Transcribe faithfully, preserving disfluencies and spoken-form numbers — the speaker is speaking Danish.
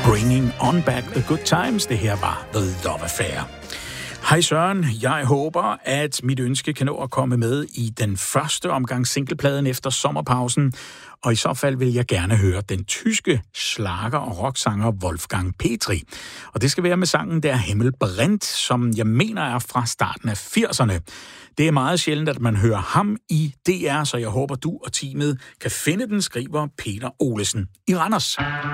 Bringing on back the good times. Det her var The Love Affair. Hej Søren, jeg håber, at mit ønske kan nå at komme med i den første omgang singlepladen efter sommerpausen, og i så fald vil jeg gerne høre den tyske slager og rocksanger Wolfgang Petri. Og det skal være med sangen Der Himmel brennt, som jeg mener er fra starten af firserne. Det er meget sjældent, at man hører ham i D R, så jeg håber, du og teamet kan finde den, skriver Peter Olesen i Randers.